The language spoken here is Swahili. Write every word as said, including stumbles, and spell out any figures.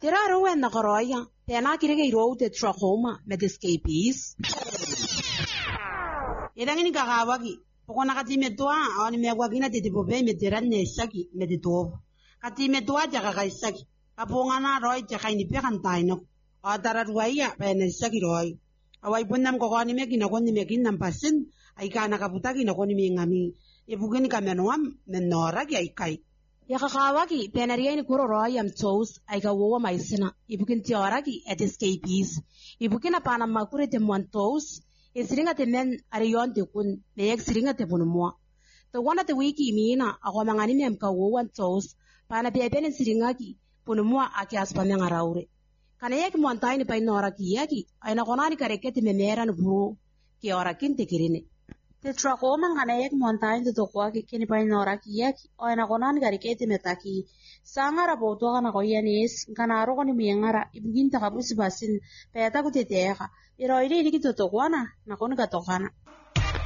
Tiraro wen na koroya, pena kirege iro te trachoma med escapees. Yedangini kakawagi, poko nakati metua, awani megwagina te tipobe meteran ne shaki medito. Kati metua jaka kai shaki, kapongana roy jaka ini pekan taino. Atara ruaya pene shaki roy. Awai punam kokoni mekina koni mekin pasin, aikana kaputaki na koni mingami. Ibugini kamenuam menora ki aikai. Yakakawagi penaria ni kuro roy am toes aika wowa maisina. Ibugin tioragi at escapees. Ibugina pana makure te montos. Isiringa te men ariyon te kun meek siringa te punumwa. To wana te wiki mina ako mangani mem ka wowan toes pana beben siringa ki punumwa aki aspameng araure. Kana yek montai ni painora ki yaki aina konani karekete memera no buru ki ora kinte kirine. Te trachoma kana yek montai te tokwa ki kini painora ki yaki aina konani karekete metaki sangara boto kana koyanis kana ro koni miengara ibugin takabusi basin peta kuteteka. Iro ini ini kita tokwana na koni katokana.